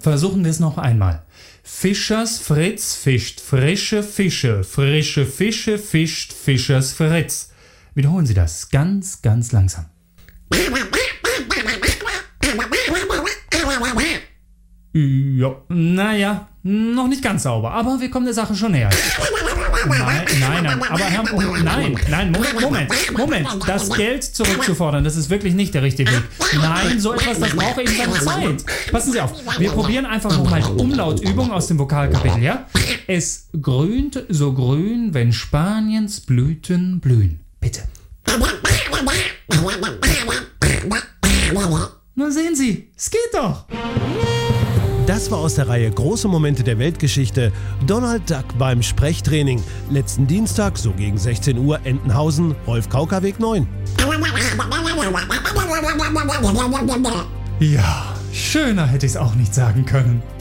Versuchen wir es noch einmal. Fischers Fritz fischt frische Fische. Frische Fische fischt Fischers Fritz. Wiederholen Sie das ganz, ganz langsam. Ja, naja, noch nicht ganz sauber, aber wir kommen der Sache schon näher. Nein, aber Herr, Moment, das Geld zurückzufordern, das ist wirklich nicht der richtige Weg. Nein, so etwas, das braucht eben seine Zeit. Passen Sie auf, wir probieren einfach nochmal die Umlautübung aus dem Vokalkapitel, ja? Es grünt so grün, wenn Spaniens Blüten blühen. Bitte. Na sehen Sie, es geht doch. Das war aus der Reihe Große Momente der Weltgeschichte Donald Duck beim Sprechtraining. Letzten Dienstag, so gegen 16 Uhr, Entenhausen, Rolf-Kauka-Weg 9. Ja, schöner hätte ich es auch nicht sagen können.